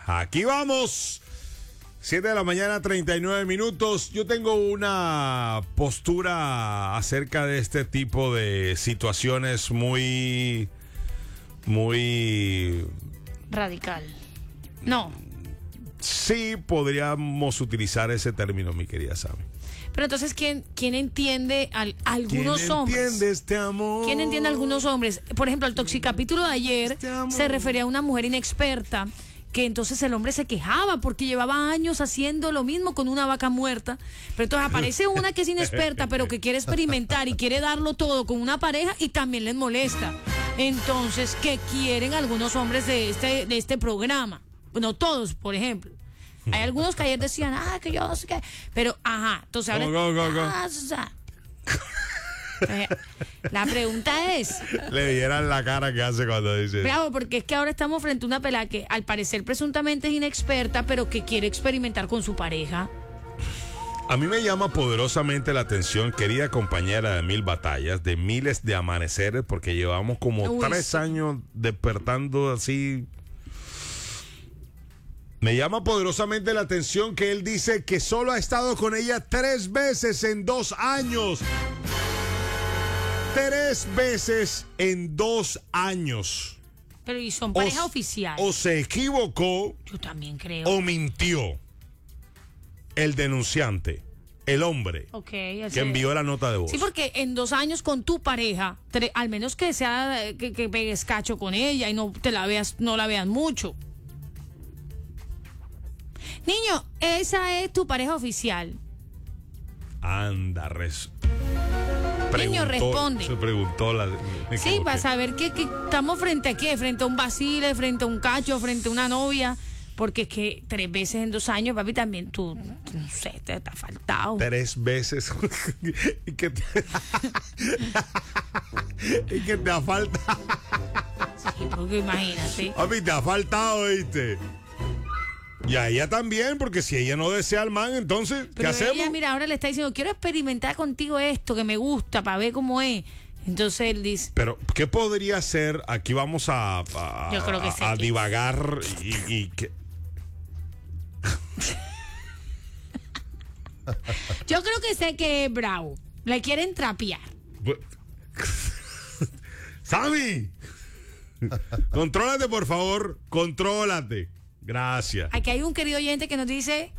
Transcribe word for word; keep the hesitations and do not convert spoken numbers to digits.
Aquí vamos. siete de la mañana, treinta y nueve minutos. Yo tengo una postura acerca de este tipo de situaciones muy, muy... radical. No. Sí, podríamos utilizar ese término, mi querida Sammy. Pero entonces, ¿quién, quién entiende a algunos ¿Quién hombres? entiende este amor? ¿Quién entiende a algunos hombres? Por ejemplo, el toxicapítulo de ayer Este amor. se refería a una mujer inexperta, que entonces el hombre se quejaba porque llevaba años haciendo lo mismo con una vaca muerta. Pero entonces aparece una que es inexperta, pero que quiere experimentar y quiere darlo todo con una pareja y también les molesta. Entonces, ¿qué quieren algunos hombres de este, de este programa? Bueno, todos, por ejemplo. Hay algunos que ayer decían, ah, que yo no sé qué. Pero, ajá, entonces ahora. Go, go, go, go. Ah, o sea, eh, la pregunta es. Le vieran la cara que hace cuando dice. Bravo, porque es que ahora estamos frente a una pelada que al parecer presuntamente es inexperta, pero que quiere experimentar con su pareja. A mí me llama poderosamente la atención, querida compañera de mil batallas, de miles de amaneceres, porque llevamos como Uy, tres sí. años despertando así. Me llama poderosamente la atención que él dice que solo ha estado con ella tres veces en dos años. Tres veces en dos años. Pero y son O- pareja oficial. O se equivocó Yo también creo. o mintió el denunciante, el hombre Ok, que ese- envió la nota de voz. Sí, porque en dos años con tu pareja, tre- al menos que sea eh, que, que pegues cacho con ella y no te la veas, no la veas mucho. Niño, esa es tu pareja oficial. Anda, res. Niño, responde. Se preguntó la. me Sí, equivoqué. para saber que, que estamos frente a qué, frente a un vacile, frente a un cacho, frente a una novia. Porque es que tres veces en dos años, papi, también tú, no sé, te, te ha faltado. Tres veces. y, que te... y que te ha faltado. Sí, porque imagínate. Papi, te ha faltado, ¿viste? Y a ella también, porque si ella no desea al man, entonces, ¿qué Pero hacemos? ella, mira, ahora le está diciendo, quiero experimentar contigo esto que me gusta para ver cómo es. Entonces él dice, Pero, ¿qué podría ser? Aquí vamos a, a, Yo creo que sé a qué. divagar y, y que. yo creo que sé que es bravo. Le quieren trapear. ¡Sammy! Contrólate, por favor. Contrólate. Gracias. Aquí hay un querido oyente que nos dice